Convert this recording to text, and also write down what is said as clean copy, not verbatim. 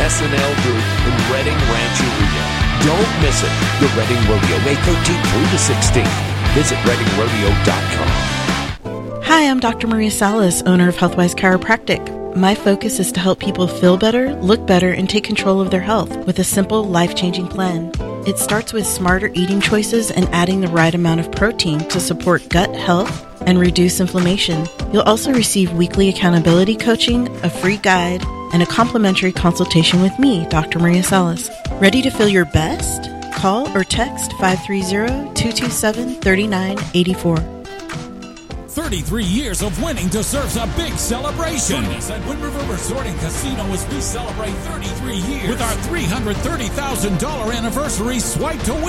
SNL Group in Reading Rancho Rio. Don't miss it. The Reading Rodeo, May 13th through the 16th. Visit readingrodeo.com. Hi, I'm Dr. Maria Salas, owner of Healthwise Chiropractic. My focus is to help people feel better, look better, and take control of their health with a simple, life-changing plan. It starts with smarter eating choices and adding the right amount of protein to support gut health and reduce inflammation. You'll also receive weekly accountability coaching, a free guide, and a complimentary consultation with me, Dr. Maria Salas. Ready to feel your best? Call or text 530-227-3984. 33 years of winning deserves a big celebration. Join us at Wind River Resort and Casino as we celebrate 33 years with our $330,000 anniversary Swipe to Win